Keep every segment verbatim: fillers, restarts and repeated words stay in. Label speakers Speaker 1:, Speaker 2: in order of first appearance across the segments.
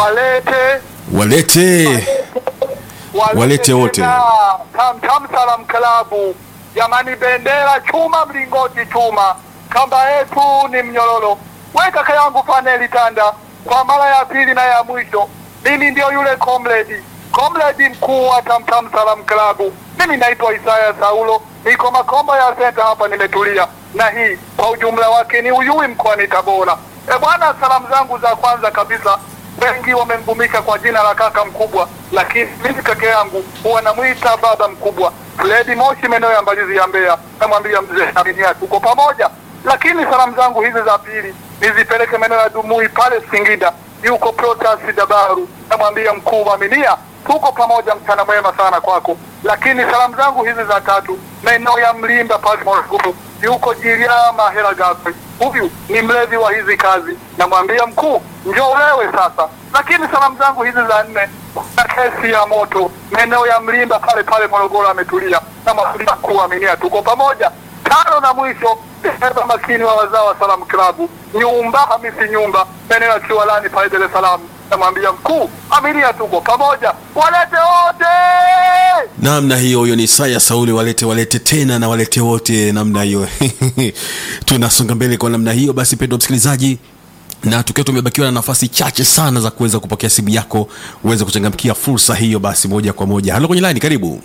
Speaker 1: walete
Speaker 2: walete walete wote
Speaker 1: Tam Tam Salam Klabu. Jamani, bendera chuma, mlingoti chuma, kamba yetu ni mnyororo. Wewe kaka yangu Faneli Tanda, kwa mara ya pili na ya mwisho, mimi ndio yule comrade comrade mkuu wa Tam Tam Salam Klabu. Mimi naitwa Isaya Saulo, niko Makomba ya Center hapa, nimetulia, na hii kwa ujumla wake ni Uyui mkoani Tabora. E bwana, salamu zangu za kwanza kabisa, wengi wamemvumika kwa jina la kaka mkubwa, lakini mimi kaka yangu huwa namuita baba mkubwa. Lady Moshi meneo ya Mbalizi ya Mbeya, namwambia mzee Aminia tuko pamoja. Lakini salamu zangu hizi za pili nizipeleke meneo ya Dumui pale Singida, yuko Protasi Dabaru, namwambia mkuu Aminia tuko pamoja, mchana mwema sana kwako. Lakini salamu zangu hizi za tatu meneo ya Mlimba pale Morogoro, yuko Jiriama Hela Gakwe, huyu ni mlevi wa hizi kazi, namwambia mkuu njoo wewe sasa. Lakini salamu zangu hizi za nne na kesi ya moto maeneo ya Mlimba pale pale Morogoro, ametulia, namwambia mkuu Aminia tuko pamoja. Tano na mwisho dereva makini wa wazao wa Salam Klabu, nyumba Hamisi nyumba maeneo ya Kiwalani pale Dar es Salaam, namwambia mkuu Aminia tuko pamoja, walete wote.
Speaker 2: Namna hiyo, huyo ni Isaya Sauli, walete walete tena na walete wote, namna hiyo. Tunasonga mbele kwa namna hiyo. Basi pendwa msikilizaji, na tukiwa tumebakiwa na nafasi chache sana za kuweza kupokea simu yako uweze kuchangamkia fursa hiyo, basi moja kwa moja. Halo kwenye line, karibu.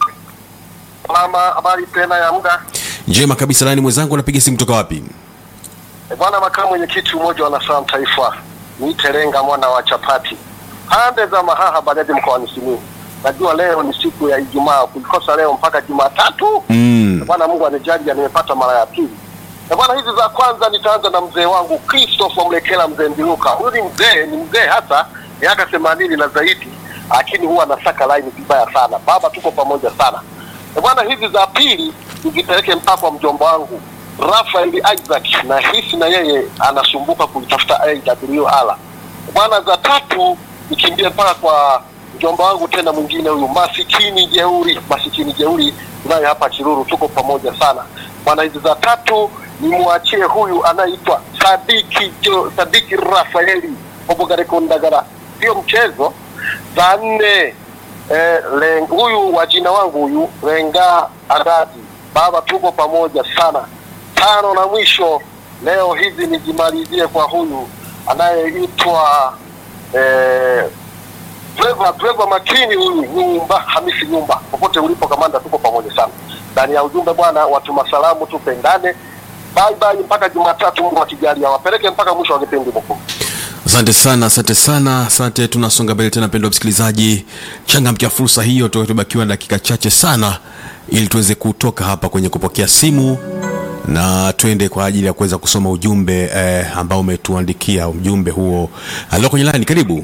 Speaker 1: Mama, habari tena ya muda?
Speaker 2: Njema kabisa. Nani mwenzangu, anapiga simu kutoka wapi?
Speaker 1: E bwana, makamu mwenyekiti umoja wa Nasalam Taifa, ni Terenga mwana wa chapati, pande za Mahaha Bariadi mkoani Simiyu. Najua leo ni siku ya Ijumaa, kulikosa leo mpaka Jumatatu.
Speaker 2: Mm.
Speaker 1: Bwana Mungu anijalia nimepata mara ya pili. Na bwana, hizi za kwanza nitaanza na mzee wangu Christopher Mlekela, mzee Mbiluka. Huyu ni mzee, ni mzee hasa miaka themanini na zaidi, lakini huwa anasaka line vibaya sana. Baba tuko pamoja sana. Na bwana, hizi za pili nizipeleke mpaka mjomba wangu Rafael Isaac, na hisi na yeye anasumbuka kulitafuta A W R. Bwana, za tatu nikimbie mpaka kwa mjomba wangu tena mwingine, huyu masikini jeuri, masikini jeuri naye hapa Kiruru, tuko pamoja sana. Bwana, hizi za tatu nimwachie huyu anaitwa Sadiki Jo, Sadiki Rafaeli Obogareko Ndagara, sio mchezo. Za nne eh, huyu wa jina wangu huyu Renga Adadi, baba tuko pamoja sana. Tano na mwisho leo hizi nijimalizie kwa huyu anayeitwa eh Trevor Trevor makini, huyu nyumba Hamisi nyumba. Popote ulipo kamanda, tuko pamoja sana. Ndani ya ujumbe bwana, watu masalamu, tupendane. Bye bye mpaka Jumatatu, Mungu akijalia wapeleke mpaka mwisho wa kipindi mkuu.
Speaker 2: Asante sana, asante sana, asante. Tunasonga mbele tena pendwa msikilizaji, changamkia fursa hiyo, tubakiwa na dakika chache sana ili tuweze kutoka hapa kwenye kupokea simu na twende kwa ajili ya kuweza kusoma ujumbe eh, ambao umetuandikia ujumbe huo. Halo kwenye line, karibu.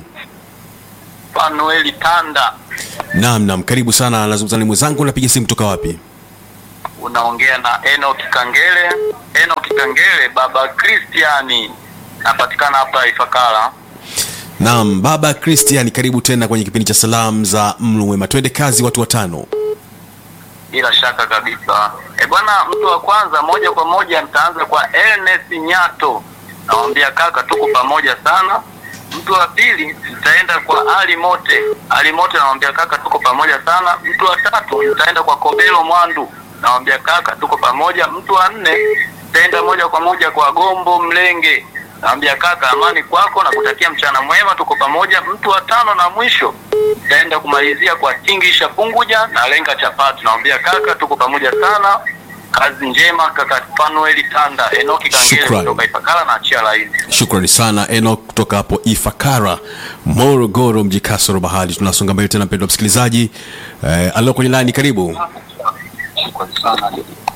Speaker 1: Fanueli Tanda.
Speaker 2: Naam naam, karibu sana. Nazungumza na mwenzangu, unapiga simu kutoka wapi?
Speaker 1: Unaongea na Enoch Kangele. Enoch Kangele, baba Kristiani, napatikana hapa Ifakara.
Speaker 2: Naam, baba Kristiani, karibu tena kwenye kipindi cha salamu za mlo mwema. Twende kazi, watu watano.
Speaker 1: Bila shaka kabisa. E bwana, mtu wa kwanza moja kwa moja nitaanza kwa Ernest Nyato. Naomba kaka tuko pamoja sana. Mtu wa pili nitaenda kwa Ali Mote. Ali Mote, naomba kaka tuko pamoja sana. Mtu wa tatu nitaenda kwa Kobelo Mwandu. Naomba kaka tuko pamoja. Mtu wa nne nitaenda moja kwa moja kwa Gombo Mlenge. Naomba kaka amani kwako na kutakia mchana mwema, tuko pamoja. Mtu wa tano na mwisho nitaenda kumalizia kwa Tingisha Punguja na Lenga Chapati. Naomba kaka tuko pamoja sana. Kazi njema kaka. Fanueli Tanda, Enoki Kangele kutoka Ifakara na achia laini.
Speaker 2: Shukrani sana Enoch kutoka hapo Ifakara, Morogoro, mji kasoro bahari. Tunasonga mbele tena mpendwa msikilizaji. Eh, alo kwenye line, karibu.
Speaker 1: Shukrani sana.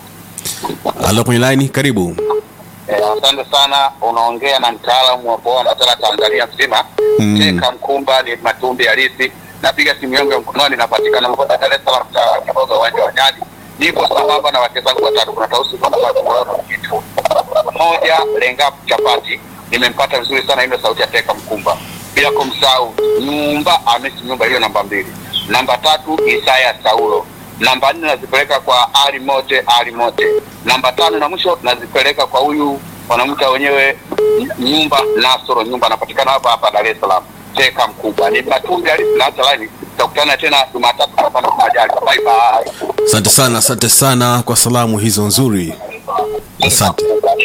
Speaker 2: Alo kwenye line, karibu.
Speaker 1: Eh, asante sana. Unaongea na mtaalamu wa bwana tala Tanzania nzima. Mm. Cheka Mkumba ni Matumbi halisi. Napiga simu yangu ya mkononi, napatikana mkoa Dar es Salaam kwa uwanja wa Nyali. Niko sambamba na wake zangu watatu. Kuna Tausi kwa sababu kitu moja Lenga Chapati, nimempata vizuri sana ile sauti ya Teka Mkumba. Bila kumsahau nyumba Hamisi nyumba, hiyo namba mbili. Namba tatu Isaya Saulo. Namba nne nazipeleka kwa Ali Mote, Ali Mote. Namba tano na mwisho nazipeleka kwa huyu wanamke wenyewe nyumba Nasoro nyumba, anapatikana hapa hapa Dar es Salaam. mkeka mkubwa. Ni Matumbi halisi na hata line. Tutakutana tena Jumatatu hapa na majali. Bye bye.
Speaker 2: Asante sana, asante sana kwa salamu hizo nzuri. Asante.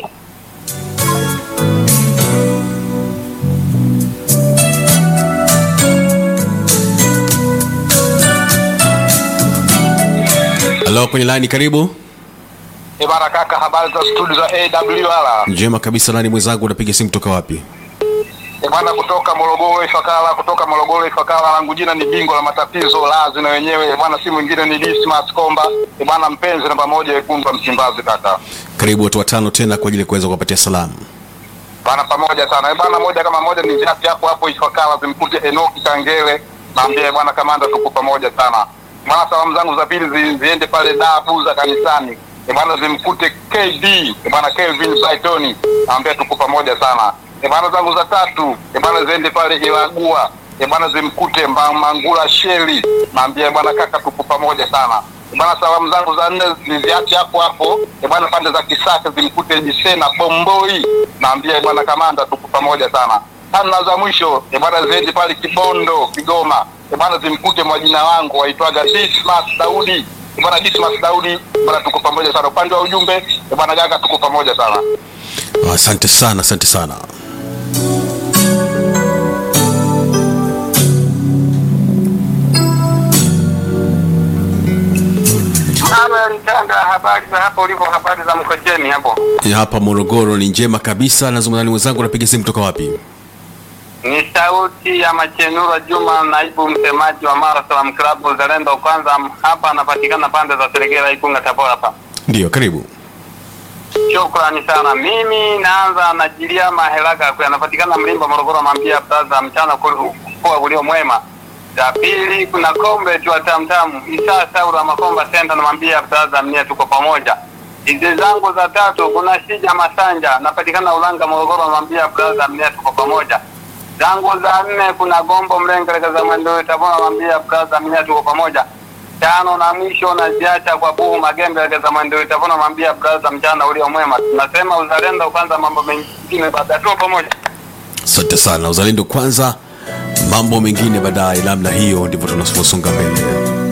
Speaker 2: Hello, kwenye line, karibu.
Speaker 1: E bana kaka, habari za studio za A W R?
Speaker 2: Njema kabisa. Nani mwenzangu, unapiga simu kutoka wapi?
Speaker 1: E bana kutoka Morogoro Ifakara, kutoka Morogoro Ifakara. Langu jina ni Bingo la Matatizo Lazi na wenyewe. E bana, si mwingine ni Dismas Komba. E bana, mpenzi namba moja Wekundu wa Msimbazi kaka. Karibu
Speaker 2: watu watano tena kwa ajili ya kuweza kuwapatia salamu.
Speaker 1: Bana pamoja sana. E bana, moja kama moja ni jati hapo hapo Ifakara, zimkute Enoki Kangele. Naambia bwana kamanda, tuko pamoja sana. Maana salamu zangu za pili zi, ziende pale Dabu za kanisani. E bana, zimkute K D, e bana Kelvin Saitoni. Naambia tuko pamoja sana. E bana, zangu za tatu, e bana ziende pale Ilagua. E bana, zimkute Mangula Sheli. Naambia bwana kaka, tuko pamoja sana. E bana, salamu zangu za nne niziache hapo hapo. E bana, pande za Kisaka zimkute Jisena Bomboi. Naambia bwana kamanda, tuko pamoja sana. Tano za mwisho, e bana ziende pale Kibondo, Kigoma. E bana, zimkute mwajina wangu waitwaga Dismas Daudi. E bana, Dismas Daudi, e bana tuko pamoja sana. Upande wa ujumbe, e bana gaga, tuko pamoja sana.
Speaker 2: Asante sana, asante sana.
Speaker 1: Nitanda habari za hapo ulipo, habari za Mkojeni hapo.
Speaker 2: Ya hapa Morogoro ni njema kabisa. Nazungumza na mwenzangu, unapiga simu kutoka wapi?
Speaker 1: Ni sauti ya Machenura Juma, naibu msemaji wa Mara Salam Club Uzalendo. Kwanza hapa anapatikana pande za Seregera Ikunga Tabora hapa.
Speaker 2: Ndio, karibu.
Speaker 1: Shukrani sana. Mimi naanza na Jilia Mahelaka kwa anapatikana Mlimba Morogoro, mambia brother mchana kwa ulio mwema. Ya pili kuna Kombe tu atamtamu Isa Saura Makomba Center, na mambia brother mnia tuko pamoja. Hizi zangu za tatu kuna Shija Masanja napatikana Ulanga Morogoro, mambia brother mnia tuko pamoja. Zangu za nne kuna Gombo Mlengeleka za Mwendo Tabora, mambia brother mnia tuko pamoja. Tano na mwisho na ziacha kwa Buhu Magembe za Mwendo Tabora, mambia brother mchana ulio mwema. Tunasema uzalendo kwanza, mambo mengine baadaye, tuko pamoja.
Speaker 2: Asante sana. Uzalendo kwanza, mambo mengine baadaye. Namna hiyo ndivyo tunasonga mbele.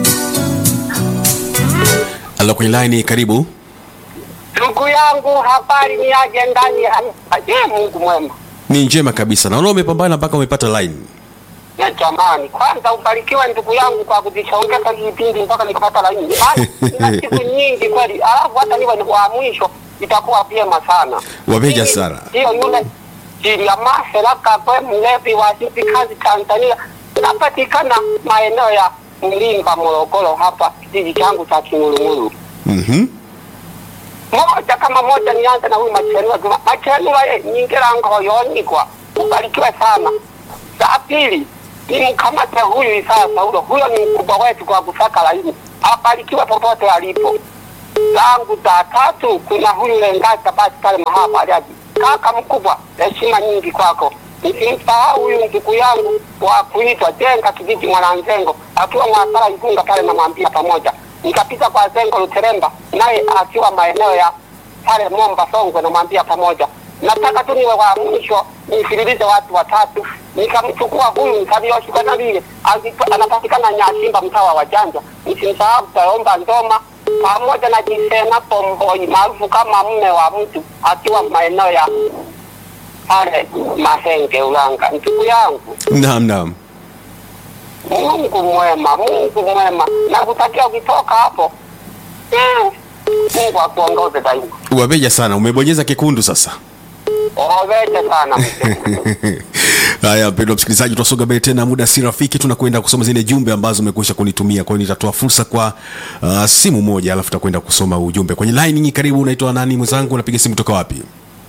Speaker 2: Hello, kwenye line, karibu.
Speaker 3: Ndugu yangu, habari ni aje ndani ya aje? Mungu mwema.
Speaker 2: Ni njema kabisa. Naona umepambana mpaka umepata line.
Speaker 3: Ya jamani, kwanza ubarikiwe ndugu yangu kwa kujichongeza kipindi mpaka nikapata line. Ina siku nyingi kweli. Alafu hata niwe ni wa mwisho itakuwa vyema sana.
Speaker 2: Wabeja sana.
Speaker 3: Ndio yule Jilia Mahelaka kwa mlevi wa Hipi Kazi Tanzania. Napatikana maeneo ya Mlimba Morogoro hapa kijiji changu cha Kimurumuru.
Speaker 2: Mhm.
Speaker 3: Moja kama moja nianze na huyu Machenua Juma. Machenua ye nyingirango yonikwa. Ubarikiwe sana. Za pili ni mkamata huyu Isa Saulo. Huyo ni mkubwa wetu kwa kusaka laini. Abarikiwe popote alipo. Zangu za tatu kuna huyu Lengaza basi pale mahaba aliaji. Kaka mkubwa, heshima nyingi kwako. Nisimsahau huyu ndugu yangu wa kuitwa Jenga kijiji Mwananzengo. Akiwa Mwasara Igunga pale, na mwambia pamoja. Nikapita kwa Zengo Luteremba naye akiwa maeneo ya pale Momba Songwe, na mwambia pamoja. Nataka tu niwe wa mwisho nifililize watu watatu. Nikamchukua huyu Mtabioshi na vile anapatikana Nyashimba mtawa wa Janja. Nisimsahau Taomba Ndoma pamoja na Jisena Pomboi maarufu kama mume wa mtu akiwa maeneo ya pale Mahenge Ulanga. Ndugu yangu,
Speaker 2: naam naam,
Speaker 3: Mungu mwema, Mungu mwema. Na kutakia ukitoka hapo eh, Mungu akuongoze daima.
Speaker 2: Wabeja sana, umebonyeza kikundu sasa.
Speaker 3: Wabeja sana.
Speaker 2: Haya, mpendwa msikilizaji, tunasonga mbele tena, muda si rafiki, tunakwenda kusoma zile jumbe ambazo umekwisha kunitumia. Kwa hiyo nitatoa fursa kwa uh, simu moja, alafu tutakwenda kusoma ujumbe. Kwenye line nyinyi, karibu. Unaitwa nani mwenzangu? Unapiga simu kutoka wapi?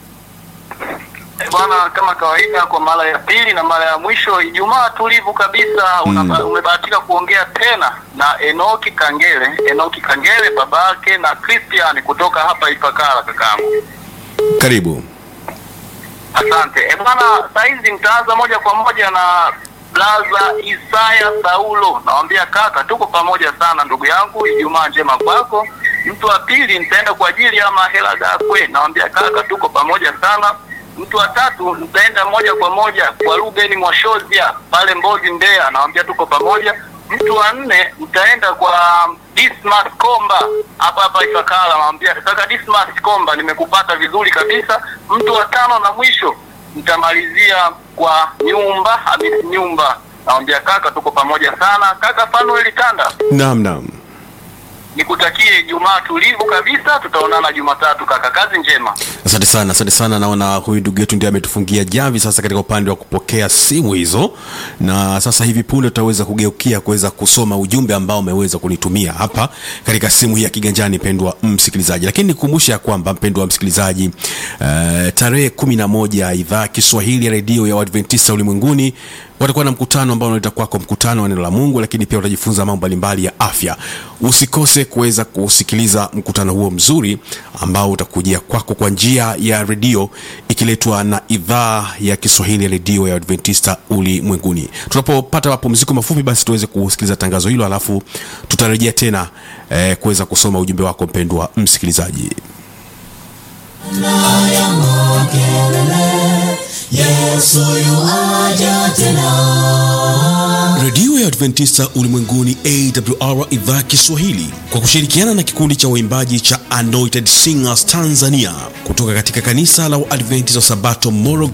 Speaker 1: Bwana, kama kawaida kwa mara ya pili na mara ya mwisho, Ijumaa tulivu kabisa, mm. umebahatika kuongea tena na Enoki Kangele. Enoki Kangele babake na Christian kutoka hapa Ifakara kakangu.
Speaker 2: Karibu.
Speaker 1: Asante. E bwana, saizi mtaanza moja kwa moja na Blaza Isaya Saulo. Naambia kaka, tuko pamoja sana ndugu yangu, Ijumaa njema kwako. Mtu wa pili nitaenda kwa ajili ya Mahela Gakwe. Naambia kaka, tuko pamoja sana. Mtu wa tatu nitaenda moja kwa moja kwa Ruben Mwashozia pale Mbozi Mbeya, naambia tuko pamoja. Mtu wa nne nitaenda kwa Dismas Komba hapa hapa Ifakara, naambia kaka Dismas Komba nimekupata vizuri kabisa. Mtu wa tano na mwisho nitamalizia kwa Nyumba Hamis Nyumba, naambia kaka tuko pamoja sana. Kaka Fanuel Tanda,
Speaker 2: Naam, naam.
Speaker 1: nikutakie Ijumaa tulivu kabisa, tutaonana Jumatatu kaka, kazi njema.
Speaker 2: Asante sana, asante sana. Naona huyu ndugu yetu ndiye ametufungia jamvi sasa katika upande wa kupokea simu hizo, na sasa hivi punde tutaweza kugeukia kuweza kusoma ujumbe ambao umeweza kunitumia hapa katika simu hii ya kiganjani, pendwa msikilizaji. Lakini nikukumbusha kwamba mpendwa msikilizaji, uh, tarehe kumi na moja idhaa Kiswahili ya redio ya Waadventista ulimwenguni watakuwa na mkutano ambao unaita kwako mkutano wa neno la Mungu, lakini pia utajifunza mambo mbalimbali ya afya. Usikose kuweza kusikiliza mkutano huo mzuri ambao utakujia kwako kwa njia ya redio ikiletwa na idhaa ya Kiswahili ya redio ya Adventista ulimwenguni. Tunapopata mapumziko mafupi, basi tuweze kusikiliza tangazo hilo, alafu tutarejea tena eh, kuweza kusoma ujumbe wako mpendwa msikilizaji. Yesu yuaja tena. Radio ya Adventista ulimwenguni A W R idhaa Kiswahili kwa kushirikiana na kikundi cha waimbaji cha Anointed Singers Tanzania kutoka katika kanisa la Adventista Sabato Moro